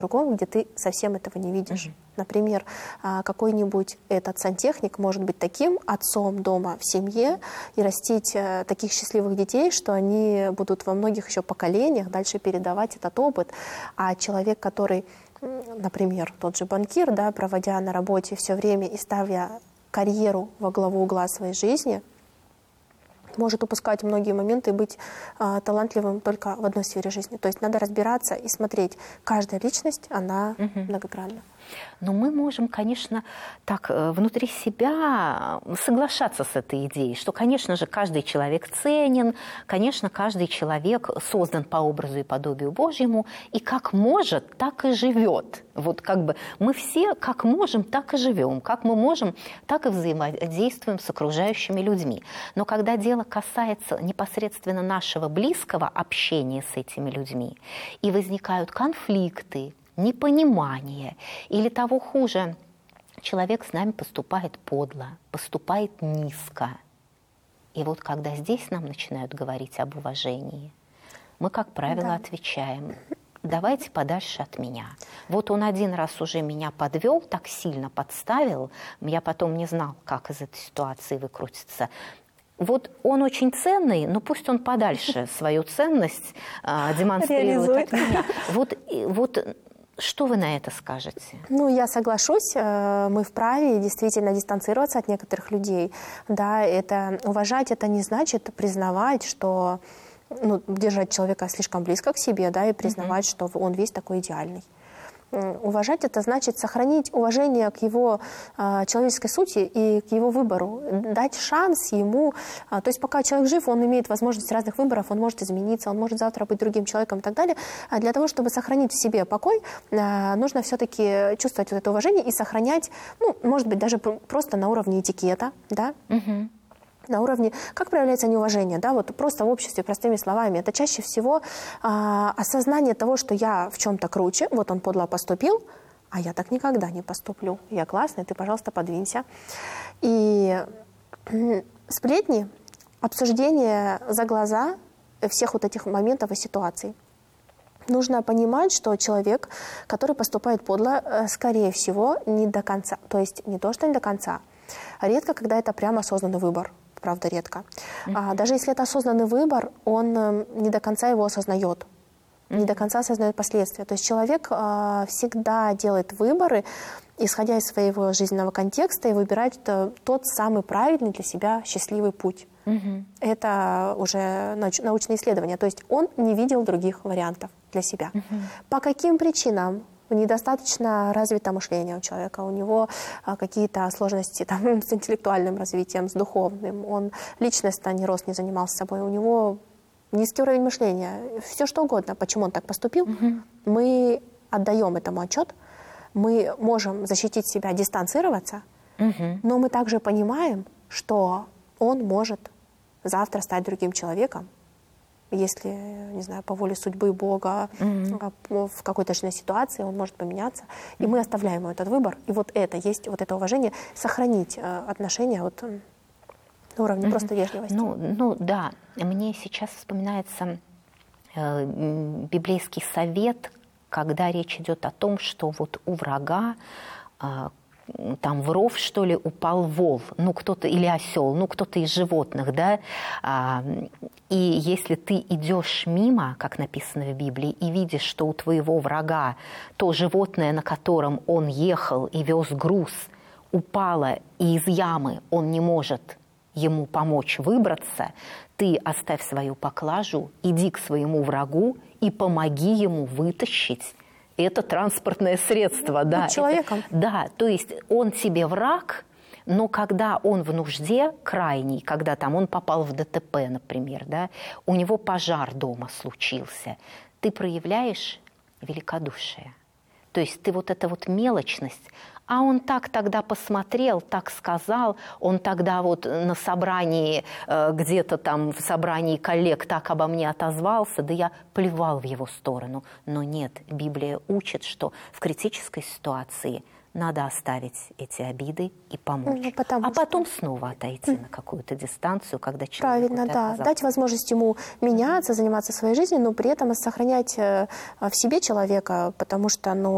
другом, где ты совсем этого не видишь. Например, какой-нибудь этот сантехник может быть таким отцом дома в семье и растить таких счастливых детей, что они будут во многих еще поколениях дальше передавать этот опыт. А человек, который, например, тот же банкир, да, проводя на работе все время и ставя карьеру во главу угла своей жизни, может упускать многие моменты и быть талантливым только в одной сфере жизни. То есть надо разбираться и смотреть. Каждая личность, она многогранна. Но мы можем, конечно, так внутри себя соглашаться с этой идеей, что, конечно же, каждый человек ценен, конечно, каждый человек создан по образу и подобию Божьему, и как может, так и живет. Вот как бы мы все как можем, так и живем, как мы можем, так и взаимодействуем с окружающими людьми. Но когда дело касается непосредственно нашего близкого общения с этими людьми, и возникают конфликты, непонимание, или того хуже, человек с нами поступает подло, поступает низко. И вот когда здесь нам начинают говорить об уважении, мы, как правило, отвечаем: давайте подальше от меня. Вот он один раз уже меня подвел, так сильно подставил, я потом не знал, как из этой ситуации выкрутиться. Вот он очень ценный, но пусть он подальше свою ценность демонстрирует от меня. Вот что вы на это скажете? Ну, я соглашусь, мы вправе действительно дистанцироваться от некоторых людей. Да, это уважать, это не значит признавать, что, ну, держать человека слишком близко к себе, да, и признавать, что он весь такой идеальный. Уважать — это значит сохранить уважение к его человеческой сути и к его выбору, дать шанс ему. То есть пока человек жив, он имеет возможность разных выборов, он может измениться, он может завтра быть другим человеком и так далее. А для того, чтобы сохранить в себе покой, нужно все-таки чувствовать вот это уважение и сохранять, ну, может быть, даже просто на уровне этикета, да? На уровне, как проявляется неуважение, да, вот просто в обществе, простыми словами, это чаще всего осознание того, что я в чем-то круче, вот он подло поступил, а я так никогда не поступлю, я классный, ты, пожалуйста, подвинься. И сплетни, обсуждение за глаза всех вот этих моментов и ситуаций. Нужно понимать, что человек, который поступает подло, скорее всего, не до конца, то есть не то, что не до конца, а редко, когда это прямо осознанный выбор. Правда, редко. Даже если это осознанный выбор, он не до конца его осознает, не до конца осознает последствия. То есть человек всегда делает выборы, исходя из своего жизненного контекста, и выбирает тот самый правильный для себя счастливый путь. Это уже научное исследование. То есть он не видел других вариантов для себя. По каким причинам? Недостаточно развито мышление у человека, у него какие-то сложности там, с интеллектуальным развитием, с духовным, он личностно не рос, не занимался собой, у него низкий уровень мышления, все что угодно, почему он так поступил, мы отдаем этому отчет, мы можем защитить себя, дистанцироваться, но мы также понимаем, что он может завтра стать другим человеком, если, не знаю, по воле судьбы Бога, в какой-то жизненной ситуации он может поменяться, и мы оставляем ему этот выбор. И вот это есть, вот это уважение, сохранить отношения вот на уровне просто вежливости. Ну да, мне сейчас вспоминается библейский совет, когда речь идет о том, что вот у врага там в ров, что ли, упал вол, ну, кто-то, или осел, ну, кто-то из животных, да, и если ты идешь мимо, как написано в Библии, и видишь, что у твоего врага то животное, на котором он ехал и вез груз, упало, и из ямы он не может ему помочь выбраться, ты оставь свою поклажу, иди к своему врагу и помоги ему вытащить это транспортное средство. Да, человеком. Да, то есть он тебе враг, но когда он в нужде крайней, когда там он попал в ДТП, например, да, у него пожар дома случился, ты проявляешь великодушие. То есть ты вот эта вот мелочность, а он так тогда посмотрел, так сказал, он тогда вот на собрании, где-то там в собрании коллег так обо мне отозвался, да я плевал в его сторону. Но нет, Библия учит, что в критической ситуации надо оставить эти обиды и помочь. А потом снова отойти на какую-то дистанцию, когда человек... Правильно, да. Дать возможность ему меняться, заниматься своей жизнью, но при этом сохранять в себе человека, потому что, ну,